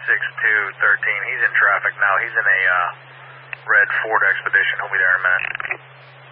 6213. He's in traffic now. He's in a red Ford Expedition. He'll be there in a minute.